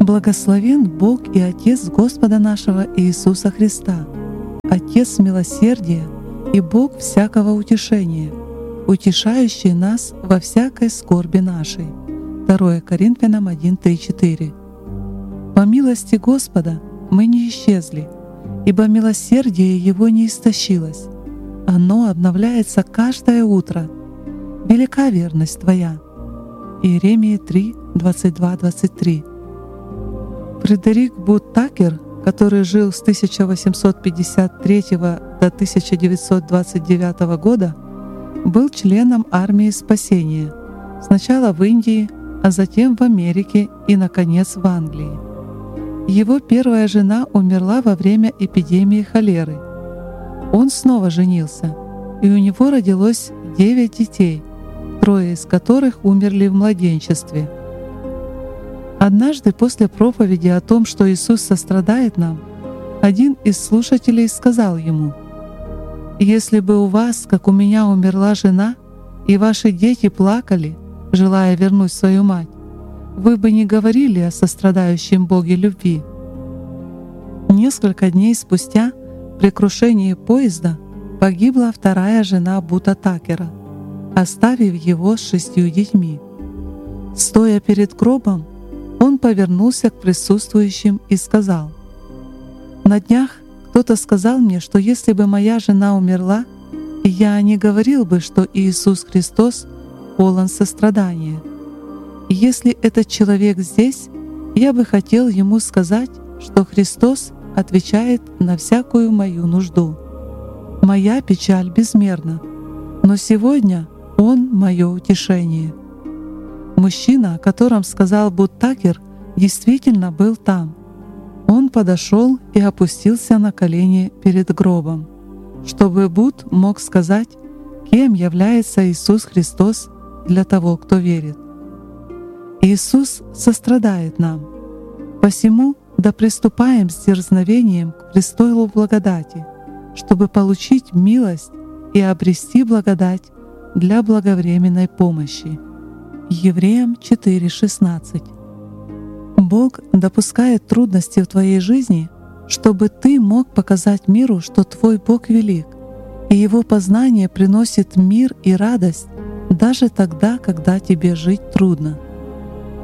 Благословен Бог и Отец Господа нашего Иисуса Христа, Отец милосердия и Бог всякого утешения, утешающий нас во всякой скорби нашей. 2 Коринфянам 1:3-4. По милости Господа мы не исчезли, ибо милосердие Его не истощилось. Оно обновляется каждое утро. Велика верность Твоя. Иеремии 3:22-23. Фредерик Бут-Такер, который жил с 1853 до 1929 года, был членом армии спасения, сначала в Индии, а затем в Америке и, наконец, в Англии. Его первая жена умерла во время эпидемии холеры. Он снова женился, и у него родилось 9 детей, 3 из которых умерли в младенчестве. Однажды после проповеди о том, что Иисус сострадает нам, один из слушателей сказал ему: «Если бы у вас, как у меня, умерла жена, и ваши дети плакали, желая вернуть свою мать, вы бы не говорили о сострадающем Боге любви». Несколько дней спустя при крушении поезда погибла вторая жена Бута Такера, оставив его с 6 детьми. Стоя перед гробом, он повернулся к присутствующим и сказал: «На днях кто-то сказал мне, что если бы моя жена умерла, я не говорил бы, что Иисус Христос полон сострадания. И если этот человек здесь, я бы хотел ему сказать, что Христос отвечает на всякую мою нужду. Моя печаль безмерна, но сегодня Он — мое утешение». Мужчина, о котором сказал Бут-Такер, действительно был там. Он подошел и опустился на колени перед гробом, чтобы Бут мог сказать, кем является Иисус Христос для того, кто верит. Иисус сострадает нам. Посему да приступаем с дерзновением к престолу благодати, чтобы получить милость и обрести благодать для благовременной помощи. Евреям 4:16. Бог допускает трудности в твоей жизни, чтобы ты мог показать миру, что твой Бог велик, и Его познание приносит мир и радость даже тогда, когда тебе жить трудно.